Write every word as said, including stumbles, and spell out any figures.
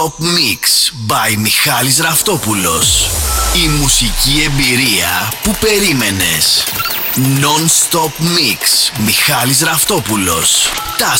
Non-Stop Mix by Μιχάλης Ραφτόπουλος. Η μουσική εμπειρία που περίμενες. Non-Stop Mix Μιχάλης Ραφτόπουλος. Τα